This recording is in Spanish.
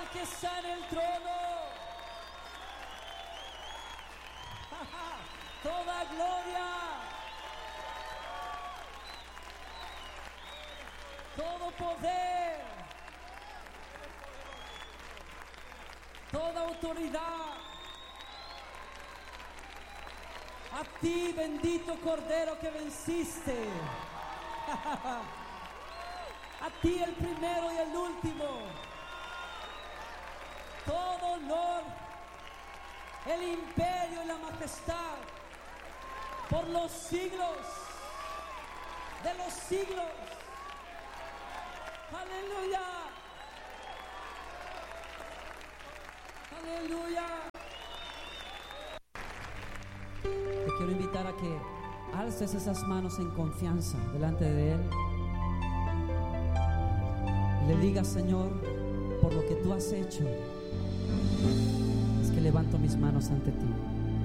que está en el trono. Toda gloria, todo poder, toda autoridad a ti, bendito Cordero que venciste. A ti, el primero y el último. Todo honor, el imperio y la majestad por los siglos de los siglos. Aleluya. Aleluya. Te quiero invitar a que alces esas manos en confianza delante de Él y le digas: Señor, por lo que tú has hecho, es que levanto mis manos ante ti.